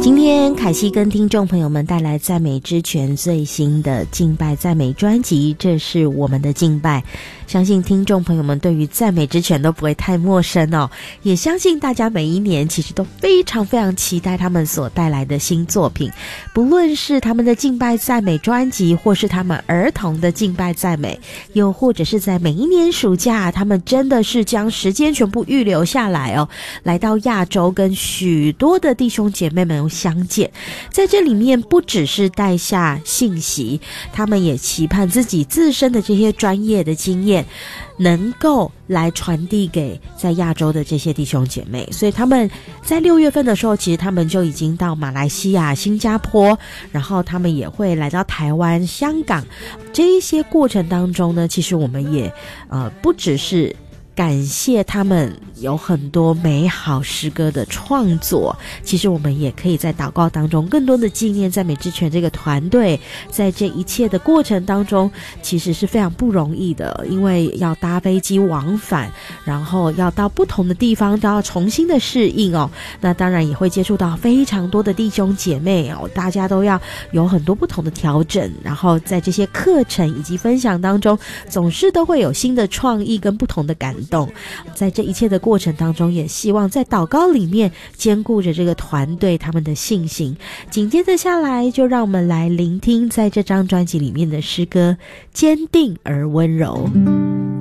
今天凯西跟听众朋友们带来赞美之泉最新的敬拜赞美专辑，这是我们的敬拜。相信听众朋友们对于赞美之泉都不会太陌生哦，也相信大家每一年其实都非常非常期待他们所带来的新作品，不论是他们的敬拜赞美专辑，或是他们儿童的敬拜赞美，又或者是在每一年暑假，他们真的是将时间全部预留下来哦，来到亚洲跟许多的弟兄姐妹们相见。在这里面不只是带下信息，他们也期盼自己自身的这些专业的经验能够来传递给在亚洲的这些弟兄姐妹。所以他们在6月份的时候，其实他们就已经到马来西亚、新加坡，然后他们也会来到台湾、香港。这一些过程当中呢，其实我们也不只是感谢他们有很多美好诗歌的创作，其实我们也可以在祷告当中更多的纪念赞美之泉这个团队在这一切的过程当中其实是非常不容易的，因为要搭飞机往返，然后要到不同的地方都要重新的适应哦。那当然也会接触到非常多的弟兄姐妹哦，大家都要有很多不同的调整，然后在这些课程以及分享当中总是都会有新的创意跟不同的感动。在这一切的过程当中，也希望在祷告里面兼顾着这个团队他们的信心。紧接着下来，就让我们来聆听在这张专辑里面的诗歌《坚定而温柔》。